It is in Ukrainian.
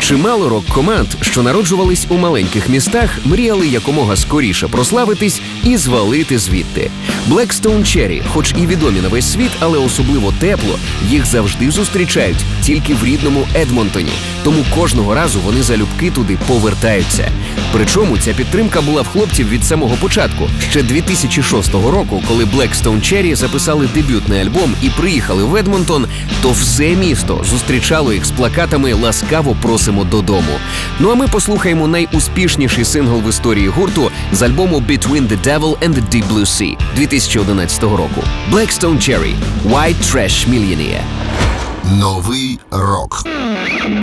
Чимало рок-команд, що народжувались у маленьких містах, мріяли якомога скоріше прославитись і звалити звідти. Black Stone Cherry, хоч і відомі на весь світ, але особливо тепло, їх завжди зустрічають тільки в рідному Едмонтоні. Тому кожного разу вони залюбки туди повертаються. Причому ця підтримка була в хлопців від самого початку. Ще 2006 року, коли Black Stone Cherry записали дебютний альбом і приїхали в Едмонтон, то все місто зустрічало їх з плакатами «Ласкаво просимо додому». Ну а ми послухаємо найуспішніший сингл в історії гурту з альбому «Between the Devil and the Deep Blue Sea» 2011 року. Black Stone Cherry – White Trash Millionaire. Новий рок.